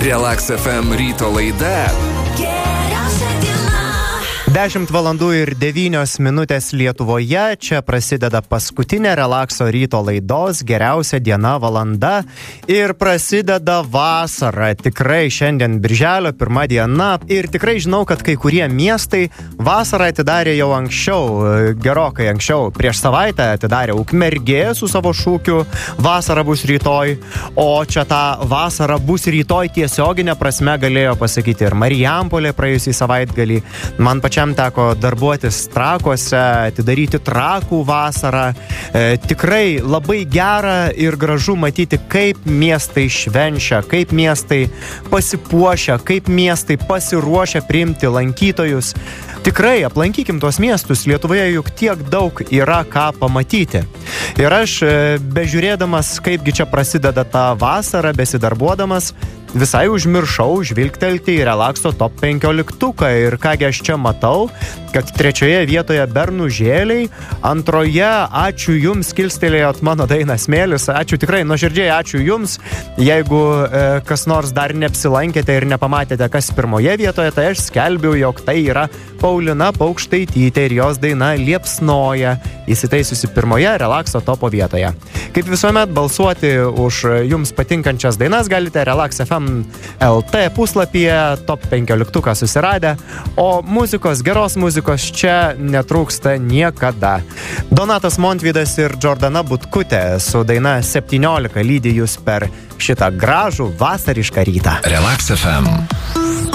Relax FM ryto laida. 10 valandų ir 9 minutės Lietuvoje. Čia prasideda paskutinė Relaxo ryto laidos geriausia diena valanda. Ir prasideda vasara. Tikrai šiandien birželio 1 diena. Ir tikrai žinau, kad kai kurie miestai vasarą atidarė jau anksčiau, gerokai anksčiau. Prieš savaitę atidarė Ukmergė su savo šūkiu vasara bus rytoj. O čia tą vasara bus rytoj tiesioginė prasme galėjo pasakyti ir Marijampolė praėjusį savaitgalį. Man pačiam teko darbuotis Trakuose, atidaryti Trakų vasarą. Tikrai labai gera ir gražu matyti, kaip miestai švenčia, kaip miestai pasipuošia, kaip miestai pasiruošia priimti lankytojus. Tikrai aplankykim tuos miestus, Lietuvoje juk tiek daug yra ką pamatyti. Ir aš, bežiūrėdamas, kaipgi čia prasideda ta vasara, besidarbuodamas, visai užmiršau žvilgtelti į Relaxo top 15 ir kągi aš čia matau, kad 3 vietoje Bernužėliai, 2 ačiū jums, kilstelėjot mano dainą Smėlis, ačiū tikrai, nuoširdžiai ačiū jums, jeigu kas nors dar neapsilankėte ir nepamatėte, kas 1 vietoje, tai aš skelbiu, jog tai yra Paulina Paukštaitytė ir jos daina Liepsnoja, įsitaisiusi 1 Relaxo topo vietoje. Kaip visuomet balsuoti už jums patinkančias dainas galite Relax FM LT puslapyje top 15 susiradę, o muzikos, geros muzikos čia netrūksta niekada. Donatas Montvydas ir Džordana Butkutė su daina 17 lydi jūs per šitą gražų vasarišką rytą. Relax FM.